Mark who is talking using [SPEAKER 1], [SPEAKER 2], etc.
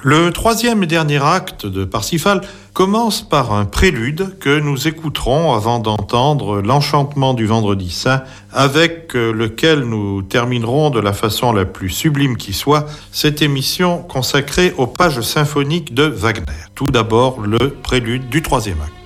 [SPEAKER 1] Le troisième et dernier acte de Parsifal commence par un prélude que nous écouterons avant d'entendre l'enchantement du Vendredi Saint, avec lequel nous terminerons de la façon la plus sublime qui soit cette émission consacrée aux pages symphoniques de Wagner. Tout d'abord, le prélude du troisième acte.